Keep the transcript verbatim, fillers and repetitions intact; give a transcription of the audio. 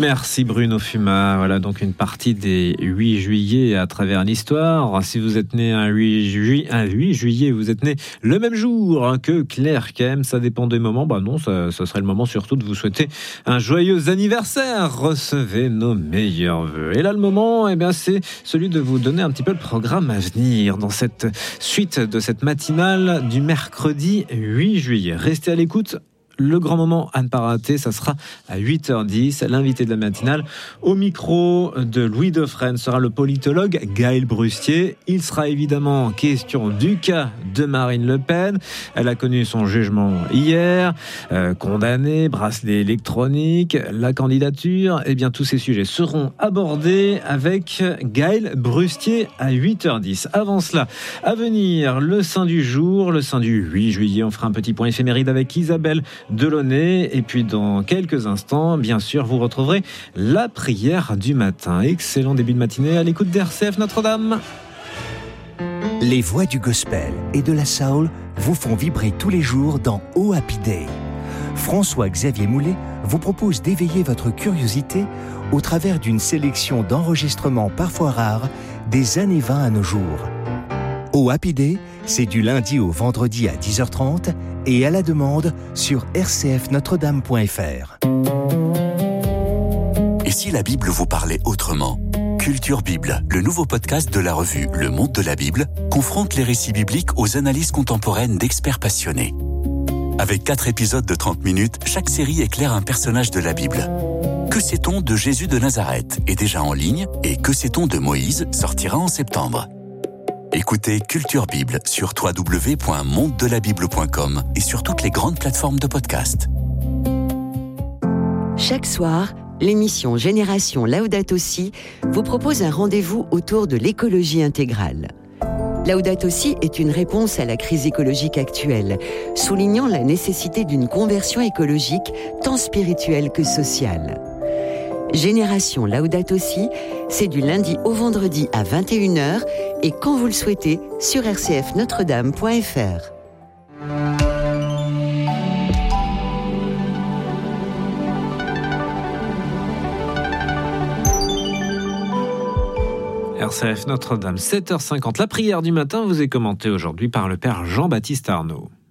Merci Bruno Fuma. Voilà donc une partie des huit juillet à travers l'histoire. Si vous êtes né un huit juillet, un huit juillet, vous êtes né le même jour que Claire Kem, ça dépend des moments. Bah non, ça, ça serait le moment surtout de vous souhaiter un joyeux anniversaire. Recevez nos meilleurs vœux. Et là, le moment, eh bien, c'est celui de vous donner un petit peu le programme à venir dans cette suite de cette matinale du mercredi huit juillet. Restez à l'écoute. Le grand moment à ne pas rater, ça sera à huit heures dix. L'invité de la matinale au micro de Louis Dauphren sera le politologue Gaël Brustier. Il sera évidemment question du cas de Marine Le Pen. Elle a connu son jugement hier, euh, condamnée, bracelet électronique, la candidature. Eh bien, tous ces sujets seront abordés avec Gaël Brustier à huit heures dix. Avant cela, à venir, le saint du jour, le saint du huit juillet. On fera un petit point éphéméride avec Isabelle Delaunay. Et puis dans quelques instants, bien sûr, vous retrouverez la prière du matin. Excellent début de matinée à l'écoute d'R C F Notre-Dame. Les voix du gospel et de la soul vous font vibrer tous les jours dans Oh Happy Day. François-Xavier Moulet vous propose d'éveiller votre curiosité au travers d'une sélection d'enregistrements parfois rares des années vingt à nos jours. Oh Happy Day, c'est du lundi au vendredi à dix heures trente et à la demande sur r c f notre dame point f r. Et si la Bible vous parlait autrement ? Culture Bible, le nouveau podcast de la revue Le Monde de la Bible, confronte les récits bibliques aux analyses contemporaines d'experts passionnés. Avec quatre épisodes de trente minutes, chaque série éclaire un personnage de la Bible. Que sait-on de Jésus de Nazareth est déjà en ligne et Que sait-on de Moïse sortira en septembre. Écoutez Culture Bible sur w w w point monde de la bible point com et sur toutes les grandes plateformes de podcast. Chaque soir, l'émission Génération Laudato Si vous propose un rendez-vous autour de l'écologie intégrale. Laudato Si est une réponse à la crise écologique actuelle, soulignant la nécessité d'une conversion écologique tant spirituelle que sociale. Génération Laudato Si, c'est du lundi au vendredi à vingt et une heures et quand vous le souhaitez sur r c f notre dame point f r. R C F Notre-Dame, sept heures cinquante. La prière du matin vous est commentée aujourd'hui par le père Jean-Baptiste Arnaud.